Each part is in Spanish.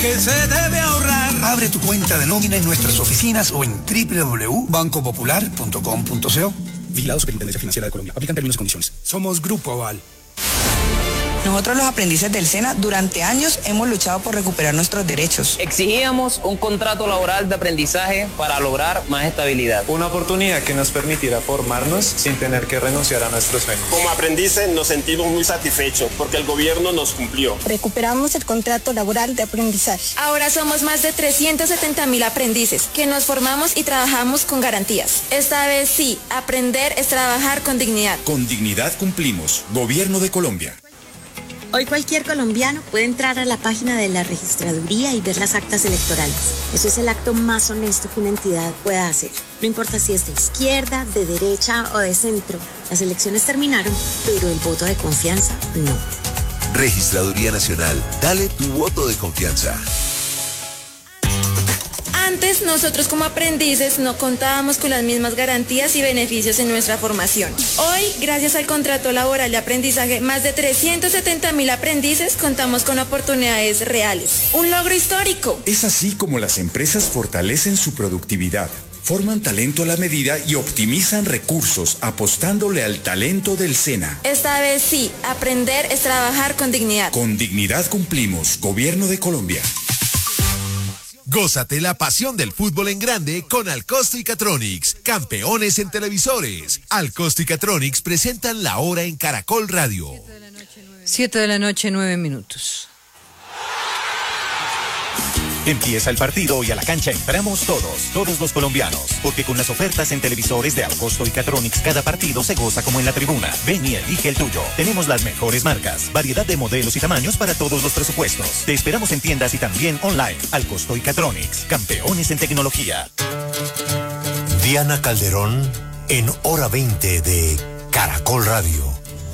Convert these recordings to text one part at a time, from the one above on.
que se debe ahorrar. Abre tu cuenta de nómina en nuestras oficinas o en www.bancopopular.com.co. Vigilado Superintendencia Financiera de Colombia. Aplican términos y condiciones. Somos Grupo Aval. Nosotros los aprendices del SENA durante años hemos luchado por recuperar nuestros derechos. Exigíamos un contrato laboral de aprendizaje para lograr más estabilidad. Una oportunidad que nos permitiera formarnos sin tener que renunciar a nuestros sueños. Como aprendices nos sentimos muy satisfechos porque el gobierno nos cumplió. Recuperamos el contrato laboral de aprendizaje. Ahora somos más de 370.000 aprendices que nos formamos y trabajamos con garantías. Esta vez sí, aprender es trabajar con dignidad. Con dignidad cumplimos. Gobierno de Colombia. Hoy cualquier colombiano puede entrar a la página de la registraduría y ver las actas electorales. Eso es el acto más honesto que una entidad pueda hacer. No importa si es de izquierda, de derecha o de centro. Las elecciones terminaron, pero el voto de confianza no. Registraduría Nacional. Dale tu voto de confianza. Antes, nosotros como aprendices no contábamos con las mismas garantías y beneficios en nuestra formación. Hoy, gracias al contrato laboral de aprendizaje, más de 370.000 aprendices contamos con oportunidades reales. Un logro histórico. Es así como las empresas fortalecen su productividad, forman talento a la medida y optimizan recursos apostándole al talento del SENA. Esta vez sí, aprender es trabajar con dignidad. Con dignidad cumplimos. Gobierno de Colombia. Gózate la pasión del fútbol en grande con Alcosto y Catronics, campeones en televisores. Alcosto y Catronics presentan La Hora en Caracol Radio. 7 de la noche, 9 minutos. Empieza el partido y a la cancha entramos todos los colombianos, porque con las ofertas en televisores de Alcosto y Catronics cada partido se goza como en la tribuna. Ven y elige el tuyo. Tenemos las mejores marcas, variedad de modelos y tamaños para todos los presupuestos. Te esperamos en tiendas y también online. Alcosto y Catronics, campeones en tecnología. Diana Calderón en Hora 20 de Caracol Radio.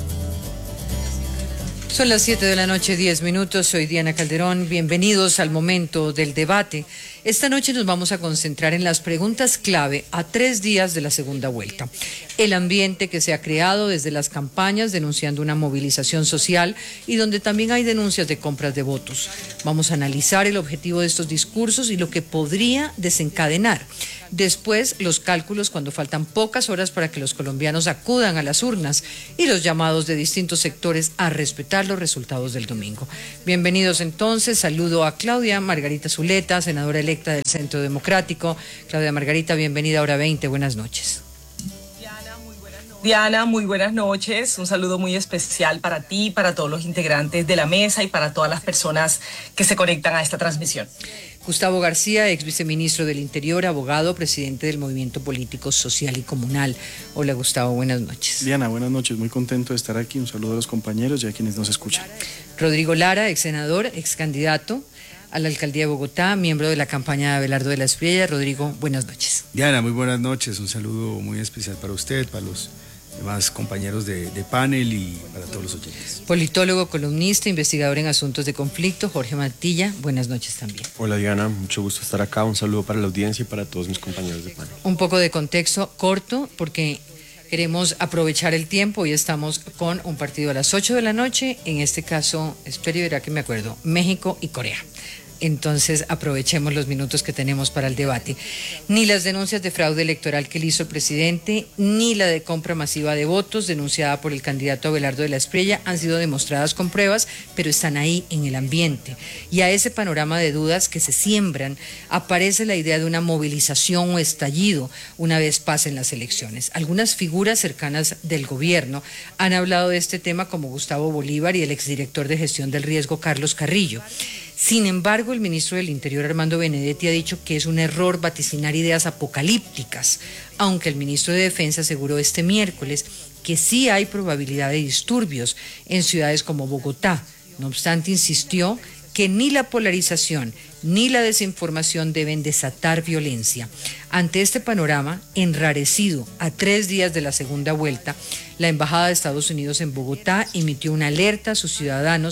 Son las 7 de la noche, 10 minutos. Soy Diana Calderón. Bienvenidos al momento del debate. Esta noche nos vamos a concentrar en las preguntas clave a 3 días de la segunda vuelta. El ambiente que se ha creado desde las campañas denunciando una movilización social y donde también hay denuncias de compras de votos. Vamos a analizar el objetivo de estos discursos y lo que podría desencadenar. Después, los cálculos cuando faltan pocas horas para que los colombianos acudan a las urnas y los llamados de distintos sectores a respetar los resultados del domingo. Bienvenidos entonces. Saludo a Claudia Margarita Zuleta, senadora electa del Centro Democrático. Claudia Margarita, bienvenida a Hora 20. Buenas noches. Diana, muy buenas noches. Un saludo muy especial para ti, para todos los integrantes de la mesa y para todas las personas que se conectan a esta transmisión. Gustavo García, ex viceministro del Interior, abogado, presidente del Movimiento Político Social y Comunal. Hola Gustavo, buenas noches. Diana, buenas noches, muy contento de estar aquí. Un saludo a los compañeros y a quienes nos escuchan. Rodrigo Lara, ex senador, ex candidato a la alcaldía de Bogotá, miembro de la campaña de Abelardo de la Espriella. Rodrigo, buenas noches. Diana, muy buenas noches. Un saludo muy especial para usted, para los demás compañeros de panel y para todos los oyentes. Politólogo, columnista, investigador en asuntos de conflicto, Jorge Mantilla, buenas noches también. Hola Diana, mucho gusto estar acá, un saludo para la audiencia y para todos mis compañeros de panel. Un poco de contexto corto porque queremos aprovechar el tiempo y estamos con un partido a las 8 de la noche, en este caso, espero y verá que me acuerdo, México y Corea. Entonces aprovechemos los minutos que tenemos para el debate. Ni las denuncias de fraude electoral que le hizo el presidente, ni la de compra masiva de votos denunciada por el candidato Abelardo de la Espriella han sido demostradas con pruebas, pero están ahí en el ambiente. Y a ese panorama de dudas que se siembran, aparece la idea de una movilización o estallido una vez pasen las elecciones. Algunas figuras cercanas del gobierno han hablado de este tema, como Gustavo Bolívar y el exdirector de gestión del riesgo Carlos Carrillo. Sin embargo, el ministro del Interior, Armando Benedetti, ha dicho que es un error vaticinar ideas apocalípticas, aunque el ministro de Defensa aseguró este miércoles que sí hay probabilidad de disturbios en ciudades como Bogotá. No obstante, insistió que ni la polarización ni la desinformación deben desatar violencia. Ante este panorama, enrarecido a 3 días de la segunda vuelta, la Embajada de Estados Unidos en Bogotá emitió una alerta a sus ciudadanos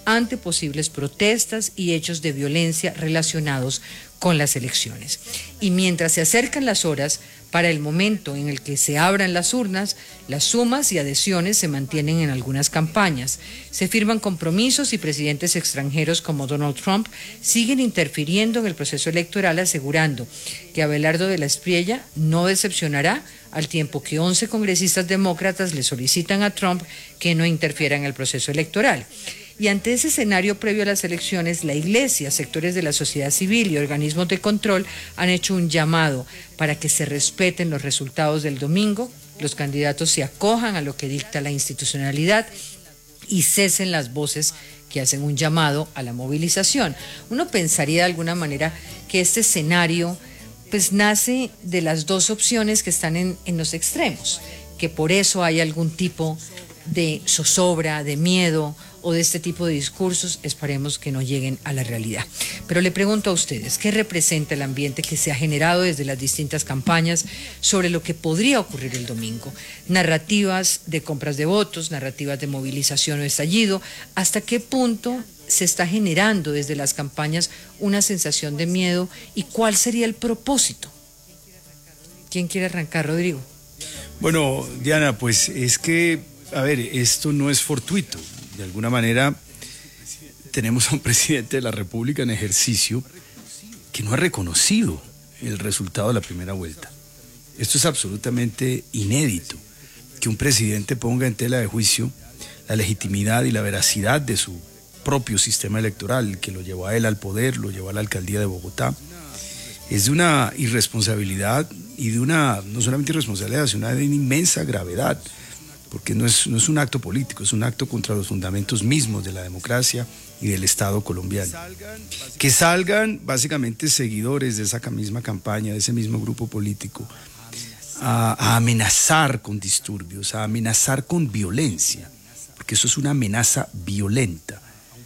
ante posibles protestas y hechos de violencia relacionados con las elecciones. Y mientras se acercan las horas para el momento en el que se abran las urnas, las sumas y adhesiones se mantienen en algunas campañas. Se firman compromisos y presidentes extranjeros como Donald Trump siguen interfiriendo en el proceso electoral, asegurando que Abelardo de la Espriella no decepcionará, al tiempo que 11 congresistas demócratas le solicitan a Trump que no interfiera en el proceso electoral. Y ante ese escenario previo a las elecciones, la Iglesia, sectores de la sociedad civil y organismos de control han hecho un llamado para que se respeten los resultados del domingo, los candidatos se acojan a lo que dicta la institucionalidad y cesen las voces que hacen un llamado a la movilización. Uno pensaría de alguna manera que este escenario pues nace de las dos opciones que están en los extremos, que por eso hay algún tipo de zozobra, de miedo o de este tipo de discursos. Esperemos que no lleguen a la realidad. Pero le pregunto a ustedes, ¿qué representa el ambiente que se ha generado desde las distintas campañas sobre lo que podría ocurrir el domingo? Narrativas de compras de votos, narrativas de movilización o estallido. ¿Hasta qué punto se está generando desde las campañas una sensación de miedo y cuál sería el propósito? ¿Quién quiere arrancar, Rodrigo? Bueno, Diana, pues es que, a ver, esto no es fortuito. De alguna manera tenemos a un presidente de la República en ejercicio que no ha reconocido el resultado de la primera vuelta. Esto es absolutamente inédito, que un presidente ponga en tela de juicio la legitimidad y la veracidad de su propio sistema electoral, que lo llevó a él al poder, lo llevó a la alcaldía de Bogotá. Es de una irresponsabilidad y de una, no solamente irresponsabilidad, sino de una inmensa gravedad, porque no es un acto político, es un acto contra los fundamentos mismos de la democracia y del Estado colombiano. Que salgan básicamente seguidores de esa misma campaña, de ese mismo grupo político, a amenazar con disturbios, a amenazar con violencia, porque eso es una amenaza violenta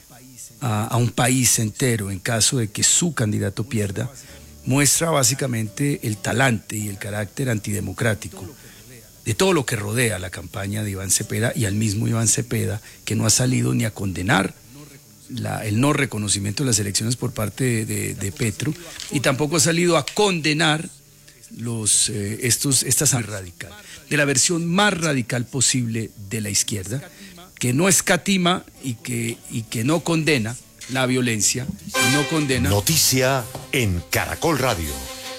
a un país entero en caso de que su candidato pierda, muestra básicamente el talante y el carácter antidemocrático de todo lo que rodea la campaña de Iván Cepeda y al mismo Iván Cepeda, que no ha salido ni a condenar el no reconocimiento de las elecciones por parte de Petro, y tampoco ha salido a condenar esta radical, de la versión más radical posible de la izquierda, que no escatima y que no condena la violencia, y no condena... Noticia en Caracol Radio.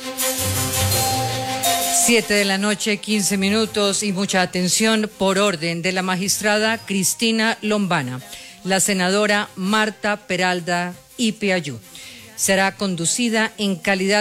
7:15 p.m. y mucha atención por orden de la magistrada Cristina Lombana, la senadora Marta Peralta Ipiayú. Será conducida en calidad